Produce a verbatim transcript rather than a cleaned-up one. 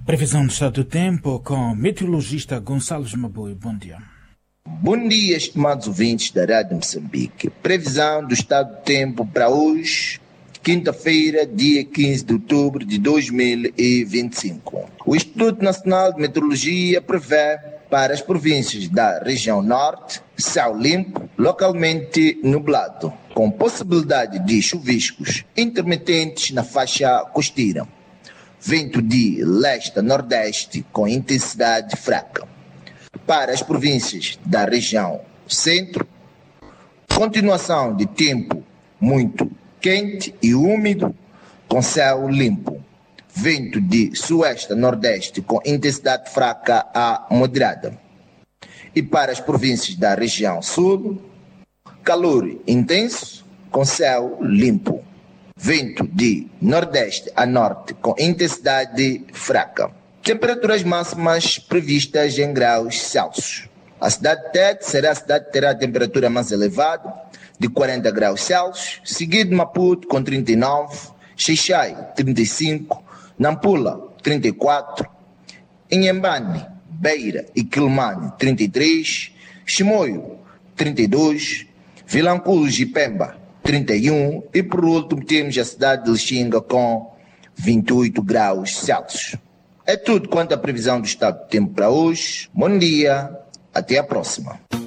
Previsão do estado do tempo com o meteorologista Gonçalves Mabui. Bom dia. Bom dia, estimados ouvintes da Rádio Moçambique. Previsão do estado do tempo para hoje, quinta-feira, dia quinze de outubro de dois mil e vinte e cinco. O Instituto Nacional de Meteorologia prevê para as províncias da região norte, céu limpo, localmente nublado, com possibilidade de chuviscos intermitentes na faixa costeira. Vento de leste a nordeste com intensidade fraca. Para as províncias da região centro, continuação de tempo muito quente e úmido, com céu limpo. Vento de sueste a nordeste com intensidade fraca a moderada. E para as províncias da região sul, calor intenso com céu limpo. Vento de nordeste a norte com intensidade fraca. Temperaturas máximas previstas em graus Celsius. A cidade de Tete será a cidade que terá a temperatura mais elevada, de quarenta graus Celsius, seguido de Maputo com trinta e nove, Xixai trinta e cinco, Nampula trinta e quatro, Inhambane, Beira e Quilmane trinta e três, Chimoio trinta e dois, Vilanculos e Pemba trinta e um e por último temos a cidade de Lixinga com vinte e oito graus Celsius. É tudo quanto à previsão do estado do tempo para hoje. Bom dia, até a próxima.